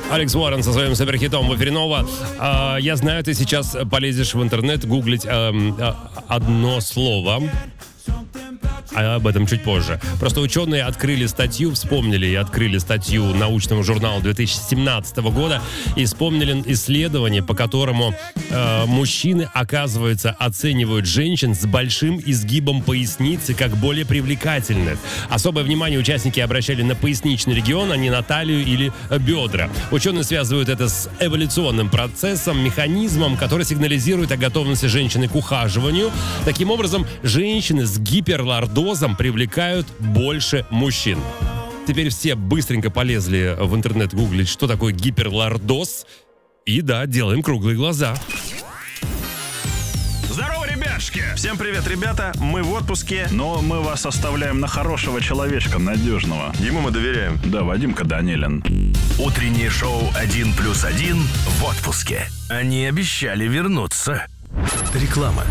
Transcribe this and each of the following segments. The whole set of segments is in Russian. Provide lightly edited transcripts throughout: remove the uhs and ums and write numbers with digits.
Алекс Уоррен со своим суперхитом в эфире Нова. Я знаю, ты сейчас полезешь в интернет гуглить одно слово. А об этом чуть позже. Просто ученые вспомнили и открыли статью научного журнала 2017 года и вспомнили исследование, по которому мужчины, оказывается, оценивают женщин с большим изгибом поясницы как более привлекательных. Особое внимание участники обращали на поясничный регион, а не на талию или бедра. Ученые связывают это с эволюционным процессом, механизмом, который сигнализирует о готовности женщины к ухаживанию. Таким образом, женщины с гиперлордозом привлекают больше мужчин. Теперь все быстренько полезли в интернет гуглить, что такое гиперлордоз. И да, делаем круглые глаза. Здорово, ребятушки! Всем привет, ребята! Мы в отпуске, но мы вас оставляем на хорошего человечка, надежного. Ему мы доверяем. Да, Вадимка Данилин. Утреннее шоу «1+1» в отпуске. Они обещали вернуться. Реклама.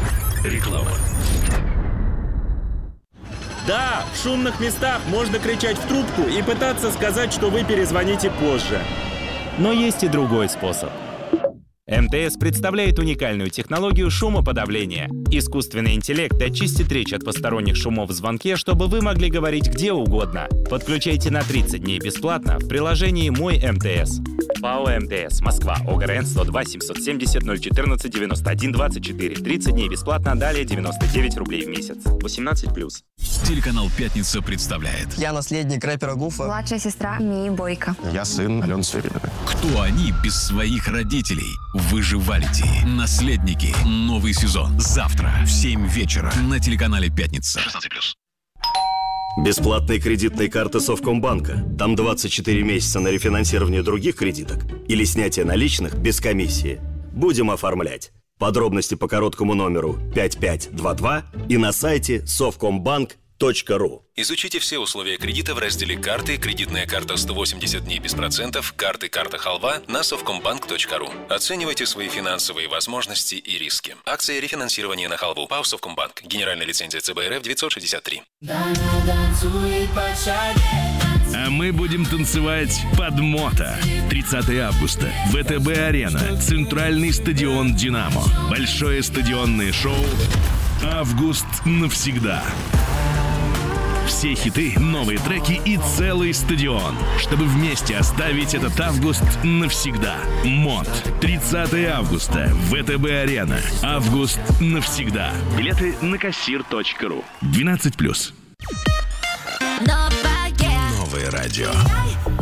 Да, в шумных местах можно кричать в трубку и пытаться сказать, что вы перезвоните позже. Но есть и другой способ. МТС представляет уникальную технологию шумоподавления. Искусственный интеллект очистит речь от посторонних шумов в звонке, чтобы вы могли говорить где угодно. Подключайте на 30 дней бесплатно в приложении «Мой МТС». ПАО МТС, Москва, ОГРН 102 770 014 91 24. 30 дней бесплатно, далее 99 рублей в месяц. 18+. Телеканал «Пятница» представляет. Я наследник рэпера Гуфа. Младшая сестра Мии Бойко. Я сын Алены Сверидовой. Кто они без своих родителей? Выживалити. Наследники. Новый сезон. Завтра в 7 вечера на телеканале «Пятница». 16+. Бесплатные кредитные карты Совкомбанка. Там 24 месяца на рефинансирование других кредиток или снятие наличных без комиссии. Будем оформлять. Подробности по короткому номеру 5522 и на сайте совкомбанк.ру. Изучите все условия кредита в разделе «Карты», кредитная карта 180 дней без процентов, карты «Карта Халва» на совкомбанк.ру. Оценивайте свои финансовые возможности и риски. Акция рефинансирования на Халву. ПАО «Совкомбанк». Генеральная лицензия ЦБ РФ 963. А мы будем танцевать под мото. 30 августа. ВТБ-арена. Центральный стадион «Динамо». Большое стадионное шоу «Август навсегда». Все хиты, новые треки и целый стадион, чтобы вместе оставить этот август навсегда. МОТ. 30 августа. ВТБ-арена. Август навсегда. Билеты на kassir.ru. 12+. Новое радио.